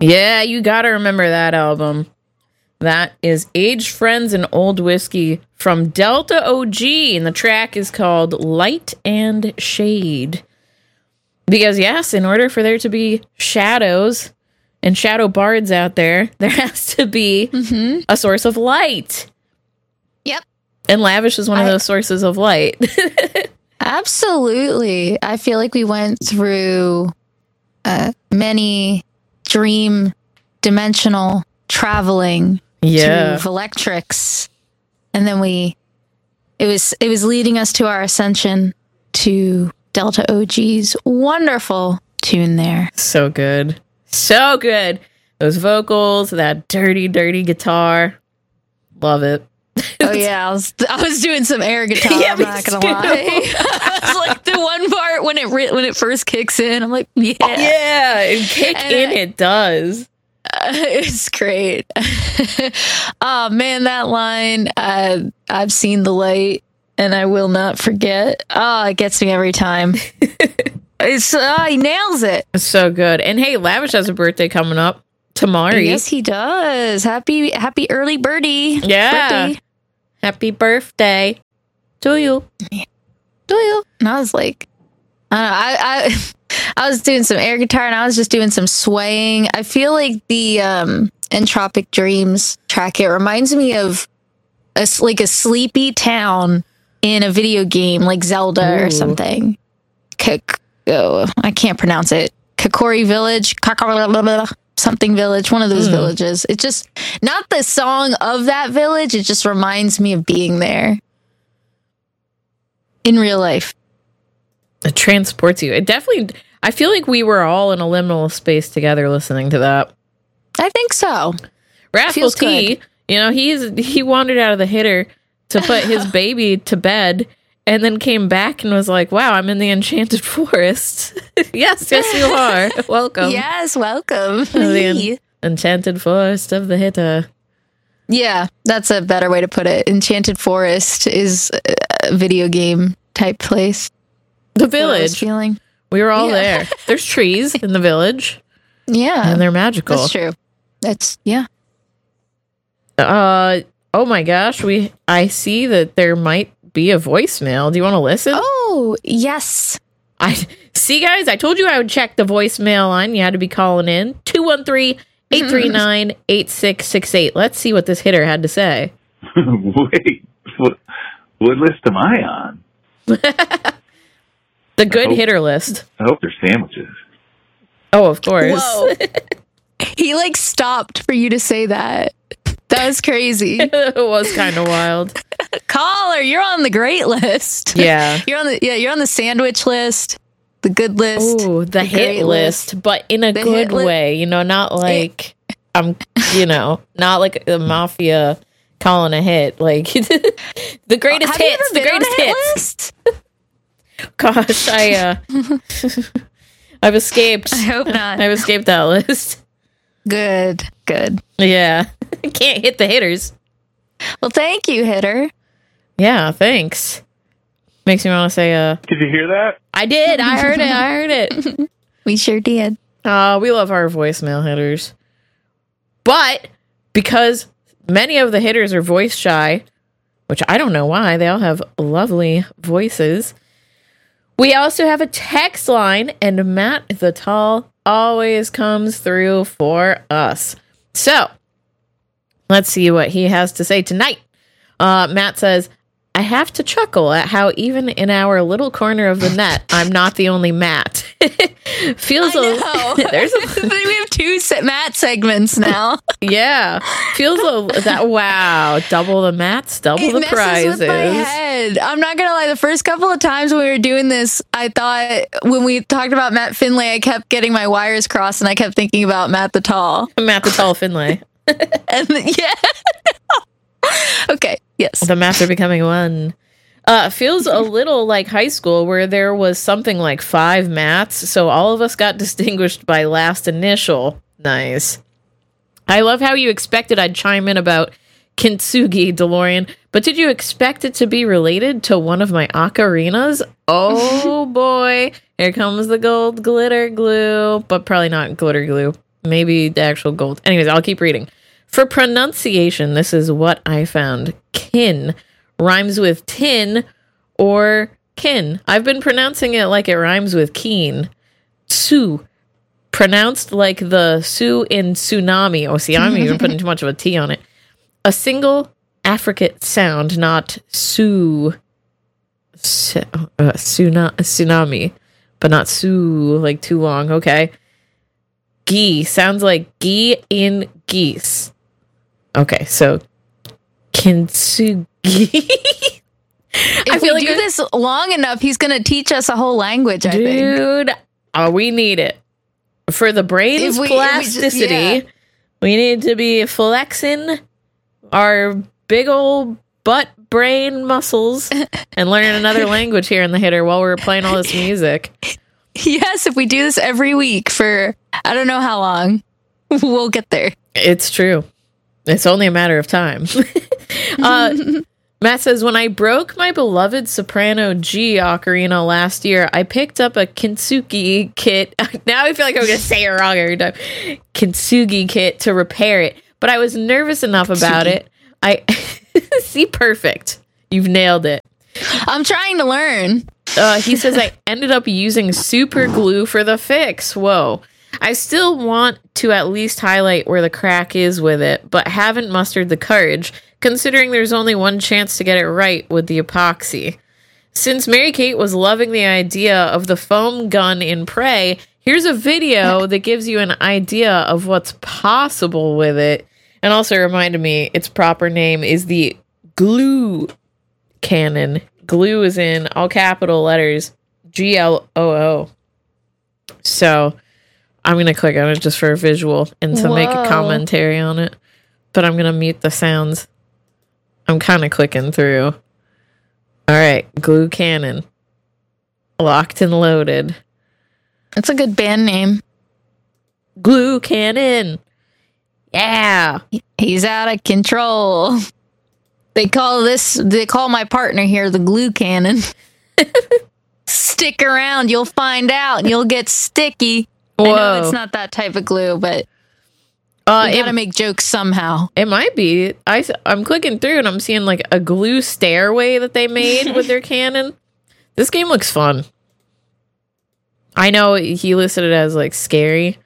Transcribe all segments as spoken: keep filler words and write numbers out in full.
Yeah, you gotta remember that album. That is Aged Friends and Old Whiskey from Delta O G, and the track is called Light and Shade. Because, yes, in order for there to be shadows and shadow bards out there, there has to be mm-hmm. a source of light. Yep. And Lavish is one of I, those sources of light. Absolutely. I feel like we went through uh, many dream dimensional traveling yeah. through Electrics. And then we, it was, it was leading us to our ascension to Delta O G's wonderful tune there. So good. So good. Those vocals, that dirty, dirty guitar. Love it. Oh, yeah. I was, I was doing some air guitar. Yeah, I'm not going to lie. I was like the one part when it re- when it first kicks in, I'm like, yeah. Yeah, it kick and in, it, it does. Uh, it's great. Oh, man, that line, uh, I've seen the light. And I will not forget. Oh, it gets me every time. It's oh, he nails it. It's so good. And hey, Lavish has a birthday coming up tomorrow. Yes, he does. Happy, happy early birdie. Yeah. Birthday. Happy birthday to you. To you. And I was like, I, don't know, I, I, I was doing some air guitar and I was just doing some swaying. I feel like the um, Entropic Dreams track, it reminds me of a, like a sleepy town in a video game like Zelda Ooh. or something. K- oh, I can't pronounce it. Kokori Village, something village, one of those mm. villages. It's just not the song of that village. It just reminds me of being there in real life. It transports you. It definitely, I feel like we were all in a liminal space together listening to that. I think so. Rascal T, you know, he's he wandered out of the hitter to put his baby to bed and then came back and was like, wow, I'm in the Enchanted Forest. yes, yes, you are. Welcome. Yes, welcome. The en- Enchanted Forest of the Hitter. Yeah, that's a better way to put it. Enchanted Forest is a video game type place. The village. Feeling. We were all yeah. there. There's trees in the village. Yeah. And they're magical. That's true. That's, yeah. Uh, oh my gosh. We, I see that there might be a voicemail. Do you want to listen? Oh, yes. I see, guys, I told you I would check the voicemail line. You had to be calling in. two one three, eight three nine, eight six six eight. Let's see what this hitter had to say. Wait, what, what list am I on? The good hope, hitter list. I hope they're sandwiches. Oh, of course. Whoa. He like stopped for you to say that. That was crazy. It was kind of wild. Caller, you're on the great list. Yeah. You're on the yeah, you're on the sandwich list, the good list. Oh, the, the hit list, list, but in a the good li- way, you know, not like I'm, you know, not like the mafia calling a hit, like the greatest Have hits, the greatest hits. Gosh, I uh I've escaped. I hope not. I've escaped that list. Good, good. Yeah. Can't hit the hitters. Well, thank you, hitter. Yeah, thanks. Makes me want to say, uh... Did you hear that? I did. I heard it. I heard it. We sure did. Uh, we love our voicemail hitters. But because many of the hitters are voice shy, which I don't know why, they all have lovely voices, we also have a text line, and Matt the Tall always comes through for us. So, let's see what he has to say tonight. Uh, Matt says, I have to chuckle at how even in our little corner of the net, I'm not the only Matt. Feels I know. a there's a we have two Matt segments now. Yeah, feels a that wow, double the Matts, double it the messes prizes. With my head. I'm not gonna lie. The first couple of times when we were doing this, I thought when we talked about Matt Finlay, I kept getting my wires crossed, and I kept thinking about Matt the Tall. Matt the Tall Finlay. And yeah. Okay. Yes. The Matts are becoming one. Uh, feels a little like high school where there was something like five Matts, so all of us got distinguished by last initial. Nice. I love how you expected I'd chime in about Kintsugi, DeLorean, but did you expect it to be related to one of my ocarinas? Oh boy, here comes the gold glitter glue, but probably not glitter glue. maybe the actual gold. Anyways, I'll keep reading. For pronunciation, this is what I found. Kin rhymes with tin or kin. I've been pronouncing it like it rhymes with keen. Tsu, pronounced like the Sioux in tsunami. Oh, see, I'm even putting too much of a T on it. A single affricate sound, not Sioux. Su- uh, tsuna- tsunami, but not Sioux, like too long. Okay. Gee sounds like gee in geese. Okay, so kintsugi. If I feel we like do I- this long enough, he's going to teach us a whole language, I think. Dude, oh, we need it. For the brain's If we- if we just- plasticity, yeah. we need to be flexing our big old butt brain muscles and learning another language here in the hitter while we're playing all this music. Yes, if we do this every week for I don't know how long, we'll get there. It's true. It's only a matter of time. uh, Matt says, when I broke my beloved soprano G ocarina last year, I picked up a kintsugi kit. Now I feel like I'm going to say it wrong every time. Kintsugi kit to repair it. But I was nervous enough about Kintsugi. it. I see, perfect. You've nailed it. I'm trying to learn. Uh, he says, I ended up using super glue for the fix. Whoa. I still want to at least highlight where the crack is with it, but haven't mustered the courage, considering there's only one chance to get it right with the epoxy. Since Mary Kate was loving the idea of the foam gun in Prey, here's a video that gives you an idea of what's possible with it, and also reminded me its proper name is the glue cannon. Glue is in all capital letters, G L O O. So I'm going to click on it just for a visual and to make a Whoa. commentary on it. But I'm going to mute the sounds. I'm kind of clicking through. All right. Glue Cannon. Locked and loaded. It's a good band name. Glue Cannon. Yeah. He's out of control. They call this, they call my partner here the glue cannon. Stick around, you'll find out, and you'll get sticky. I know Whoa. it's not that type of glue, but Uh, we it, gotta make jokes somehow. it might be. I, I'm clicking through and I'm seeing like a glue stairway that they made with their cannon. This game looks fun. I know he listed it as like scary,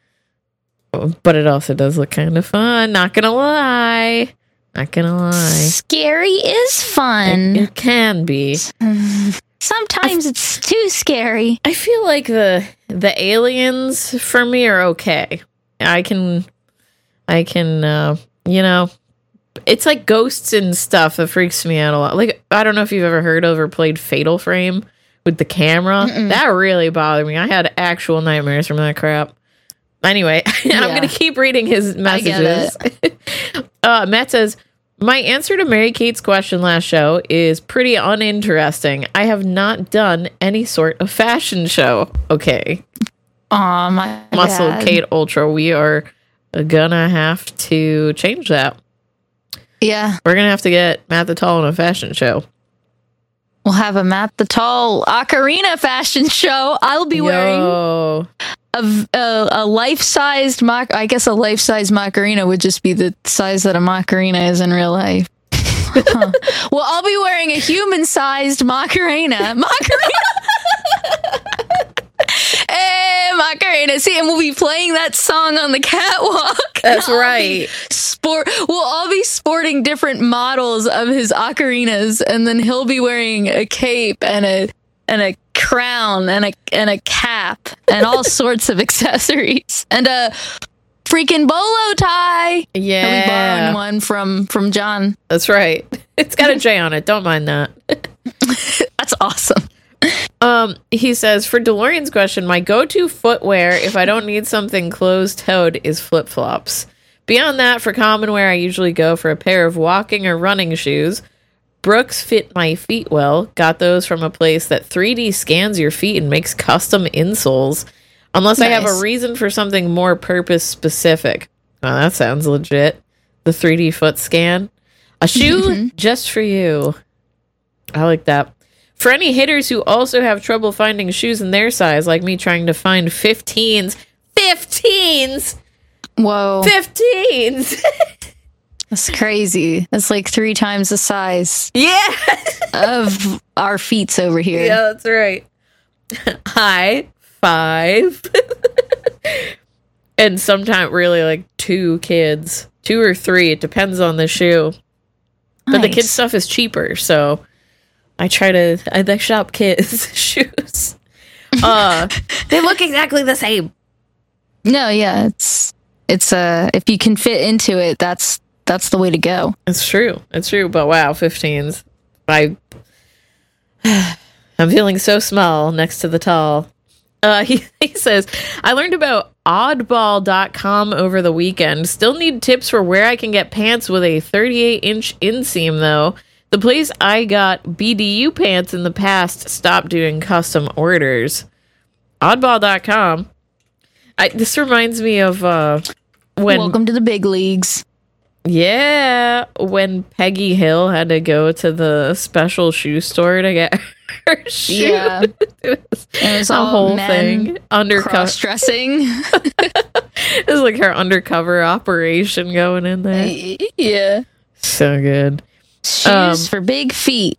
but it also does look kind of fun. Not gonna lie. Not gonna lie. Scary is It, fun. it can be. Sometimes it's too scary. I feel like the the aliens for me are okay. I can, I can, uh, you know, it's like ghosts and stuff that freaks me out a lot. Like, I don't know if you've ever heard of or played Fatal Frame with the camera. Mm-mm. That really bothered me. I had actual nightmares from that crap. Anyway, I'm Yeah. going to keep reading his I get messages. uh, Matt says, my answer to Mary Kate's question last show is pretty uninteresting. I have not done any sort of fashion show. Okay. Aw, my Muscle bad. Kate Ultra. We are gonna have to change that. Yeah, We're gonna have to get Matt the Tall in a fashion show. we'll have a Matt the Tall ocarina fashion show. I'll be wearing Yo. a, a, a life-sized mock. I guess a life-sized Macarena would just be the size that a Macarena is in real life. Huh. Well, I'll be wearing a human-sized Macarena. Macarena. Hey, Macarena. See, and we'll be playing that song on the catwalk. That's I'll be right. Sport. We'll all be sporting different models of his ocarinas, and then he'll be wearing a cape and a and a crown and a and a cap and all sorts of accessories and a freaking bolo tie. He'll be borrowing Yeah. one from from John. That's right. It's got a J on it. Don't mind that. That's awesome. Um, he says, for DeLorean's question, my go-to footwear if I don't need something closed-toed is flip-flops. Beyond that, for common wear, I usually go for a pair of walking or running shoes. Brooks fit my feet well. Got those from a place that three D scans your feet and makes custom insoles. Unless I have a Nice. reason for something more purpose-specific. Well, that sounds legit. The three D foot scan. A shoe just for you. I like that. For any hitters who also have trouble finding shoes in their size, like me trying to find fifteens, fifteens Whoa. fifteens. That's crazy. That's like three times the size Yeah. of our feet over here. Yeah, that's right. High five. And sometimes really like two kids, two or three. It depends on the shoe. But the Nice. kids stuff is cheaper, so I try to I they shop kids shoes. Uh, they look exactly the same. No, yeah, it's it's uh if you can fit into it, that's that's the way to go. It's true. It's true. But wow, fifteens. I I'm feeling so small next to the tall. Uh, he, he says, I learned about oddball dot com over the weekend. Still need tips for where I can get pants with a thirty-eight inch inseam, though. The place I got B D U pants in the past stopped doing custom orders. oddball dot com. I, this reminds me of uh, when... Welcome to the big leagues. Yeah, when Peggy Hill had to go to the special shoe store to get her shoe. Yeah. It was It was a all whole men thing. Undercover. cross-dressing. It was like her undercover operation going in there. Yeah. So good. Shoes Um, for big feet.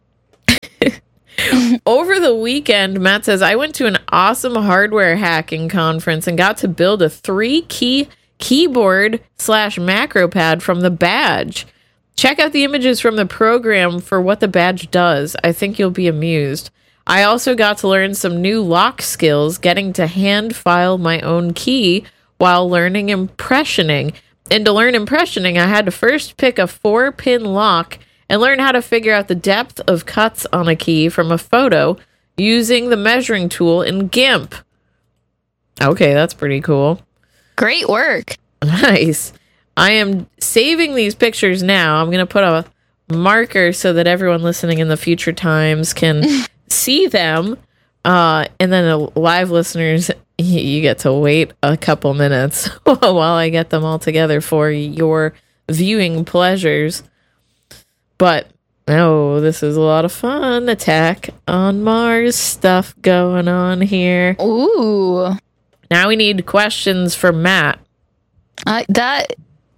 Over the weekend, Matt says, I went to an awesome hardware hacking conference and got to build a three-key keyboard slash macro pad from the badge. Check out the images from the program for what the badge does. I think you'll be amused. I also got to learn some new lock skills, getting to hand file my own key while learning impressioning. And to learn impressioning, I had to first pick a four-pin lock and learn how to figure out the depth of cuts on a key from a photo using the measuring tool in GIMP. Okay, that's pretty cool. Great work. Nice. I am saving these pictures now. I'm going to put a marker so that everyone listening in the future times can see them. Uh, and then the live listeners, you you get to wait a couple minutes while I get them all together for your viewing pleasures. But, oh, this is a lot of fun. Attack on Mars stuff going on here. Ooh. Now we need questions for Matt. I that.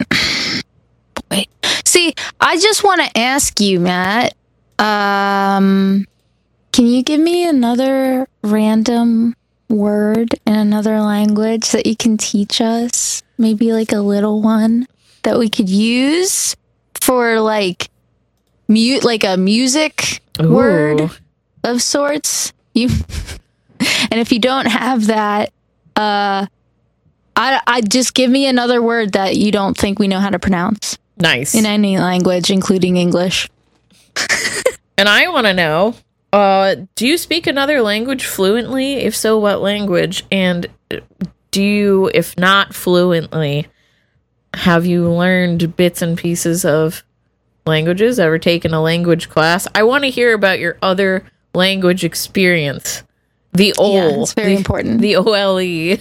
Wait. See, I just want to ask you, Matt. Um, can you give me another random word in another language that you can teach us? Maybe like a little one that we could use for like mute, like a music Ooh. word of sorts. You, and if you don't have that, uh. I, I just give me another word that you don't think we know how to pronounce Nice. in any language, including English. And I want to know, uh, do you speak another language fluently? If so, what language? And do you, if not fluently, have you learned bits and pieces of languages? Ever taken a language class? I want to hear about your other language experience. The O L E. Yeah, it's very the, important. The O L E.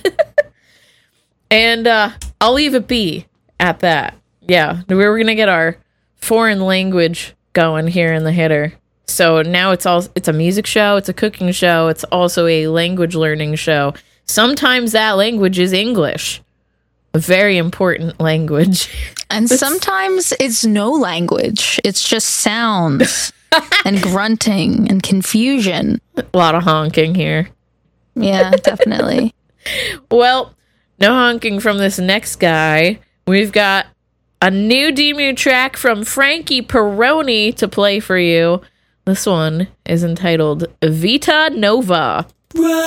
And uh, I'll leave it be at that. Yeah, we were going to get our foreign language going here in the hitter. So now it's all it's a music show, it's a cooking show, it's also a language learning show. Sometimes that language is English. A very important language. And sometimes it's no language. It's just sounds and grunting and confusion. A lot of honking here. Yeah, definitely. Well, no honking from this next guy. We've got a new Demu track from Frankie Peroni to play for you. This one is entitled Vita Nova.